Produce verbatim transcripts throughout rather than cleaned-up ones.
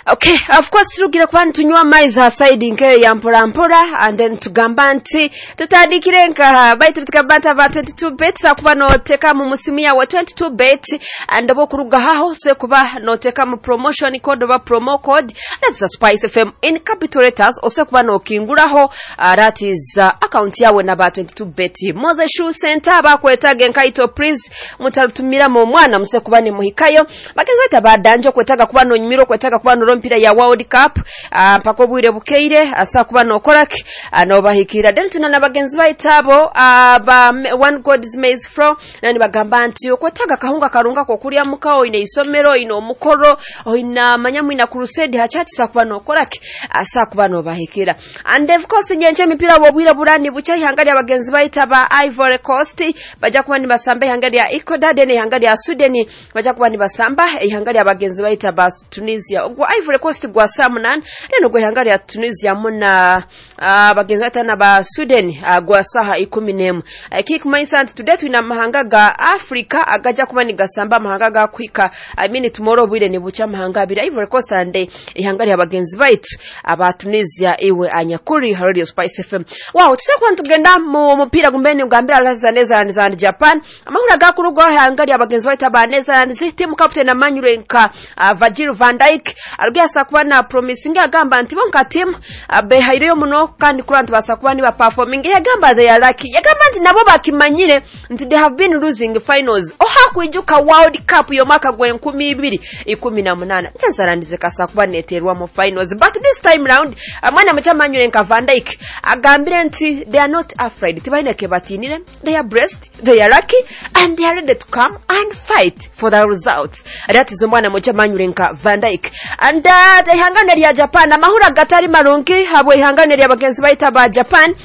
Okay, of course tugira kuba tunywa maize aside nkere ya mpora mpora and then tugamba nti tutandikire nka baitu tukabata ba twenty-two bets akuba no teka mu musimia wa twenty-two bet and obo kuruga haho se kuba no teka mu promotion code ba promo code that's a Spice F M in capital letters ose kuba no kinguraho uh, that is uh, account yawe na ba twenty-two bet Moze Shoe Center ba kwetaga nkaito please mutarutumira mu mwana muse kuba ni muhikayo bakezeta badanjo kwetaga kuba no nyimiro kwetaga kuba no mpira ya World Cup uh, pako bwire bukeire asa kuba no koraki ano bahikira then tunana bagenzi baitabo uh, ba one god is maize flour nani bagamba nti okwetaga kahunga karunga ko kulia mukao ine isomero ino mukoro ina manyamu ina crusade hachachi sa kuba no koraki asa kuba no bahikira and of course nyenche mipira bwire burani bucha hangali abagenzi baitaba Ivory Coast baja kuba ni basamba hangali ya Ecuador dene hangali ya Sudan baja kuba ni basamba hangali abagenzi baitaba Tunisia ogwa Ivory Coast gwa Samnan neno gwa hangali ya Tunisia muna uh, bagenzi batana ba Sudan uh, gwa saha ikumi n'emu uh, kick mindset today tuna mahanga ga Africa agaja kuba ni gasamba mahanga ga kwika I mean tomorrow bwire ni bucha mahanga abira Ivory Coast ande hangali abagenzi baitu aba Tunisia iwe anyakuri Radio Spice F M wow tusekwa ntugenda mu mupira gumbeni ugambira laza neza za Japan amahura ga kurugo hangali abagenzi baitu abaneza nzi team captain na Manuel nka uh, Virgil van Dijk alubya sakuba na promising agamba nti bonka team abe haireyo muno kandi kurantu basakuba ni ba performing yagamba they are lucky yagamba nti nabo bakimanyire nti they have been losing finals oha kwijuka World Cup yo maka gwe nkumi ibiri ikumi na munana nzarandize kasakuba neterwa mu finals but this time round amana muchamanyure nka Van Dijk agambire nti they are not afraid tibaineke batinire they are blessed they are lucky and they are ready to come and fight for the results that is mwana muchamanyure nka Van Dijk and uh, the ihangane lya Japan amahura gatari marungi habwe ihangane lya bagenzi baita ba Japan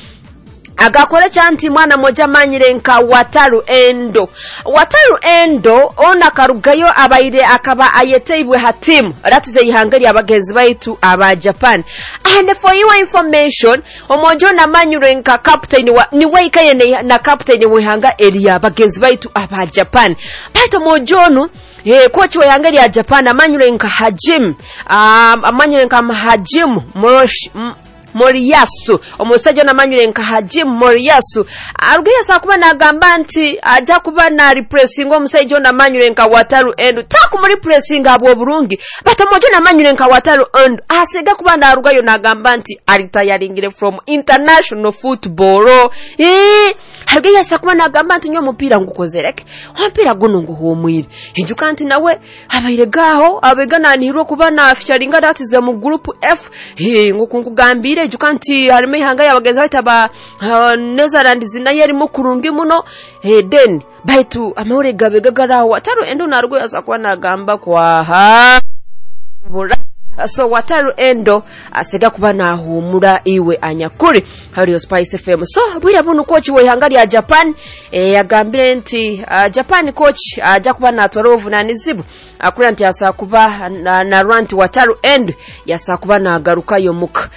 agakora chanti mwana moja manyire nka Wataru Endo Wataru Endo ona karugayo abaire akaba ayeteibwe hatimu that is ihangari abagenzi baitu aba Japan and for your information omojo na manyire nka captain wa ni waikaye na captain wihanga area abagenzi baitu aba Japan baito mojonu Eh coach wa Hangari ya Japan amanyure nka Hajim um, amanyure nka Hajim Morosh m- Moriyasu omusajo na manyure nka Hajim Moriyasu arugiye sakuba na gamba nti aja kuba na repressing omusajo na manyure nka Wataru Endo taku muri repressing abo burungi batamojo na manyure nka Wataru Endo asega kuba na arugayo na gamba nti aritayaringire from international football eh harugiye sakuba na gamba nti nyo mupira ngukozereke mupira guno nguhumwire hijuka nti nawe abayire gaho abegana nihiro kuba na featuring that is mu group F he ngukungugambire jukanti harimo ihanga y'abagenzi bataba uh, Netherlands zinayeri mu kurungi muno he then baitu amahore gabe gagara Wataru Endo narwo asakwa nagamba kwa ha bura so Wataru Endo asega kuba na humura iwe anyakuri Radio Spice F M so bwira bunu coach we hangari ya Japan e, yagambire nti uh, Japan coach aja uh, kuba na torovu na nizibu akura nti asakuba na, na ranti Wataru Endo yasakuba na garuka yomuka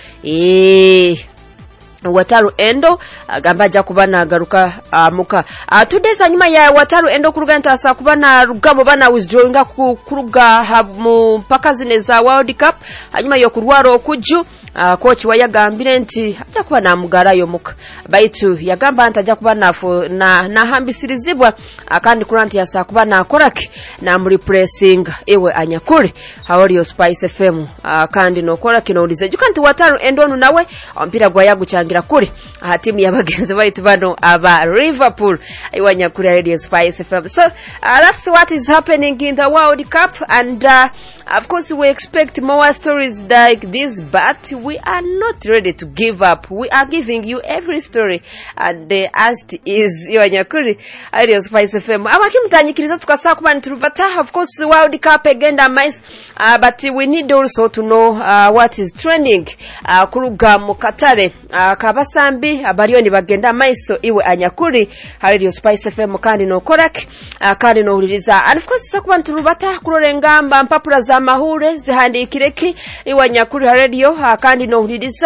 eh Wataru Endo agamba aja kuba na garuka uh, muka uh, two days anyuma ya Wataru Endo kuruga nta asakuba na rugabo bana withdrawing ku kuruga mu paka zine za World Cup anyuma yo kurwaro kuju uh, coach wa yagambire nti aja kuba na mugarayo muka baitu yagamba nta aja kuba na na, na hambisirizibwa akandi kuranti yasakuba na koraki na muri pressing ewe anyakuri Hawari Spice F M uh, kandi no koraki no ulize jukanti Wataru Endo nawe ompira gwa yaguchangira kuri aha timu yabagenzi baitu bano aba Liverpool iwanya kuri Radio Spice F M so uh, that's what is happening in the World Cup and uh, of course we expect more stories like this but we are not ready to give up we are giving you every story and the asked is iwanya kuri Radio Spice F M abakimutanyikiriza tukasa kuba nturuvata of course World Cup agenda mice uh, but we need also to know uh, what is trending uh, kuruga mu Katare uh, kabasambi abariyo ni bagenda maiso iwe anyakuri Radio Spice F M kandi no korak uh, kandi no uririza and of course sakuba nturubata kurorengamba mpapura za mahure zihandikireki iwe anyakuri radio uh, kandi no uririza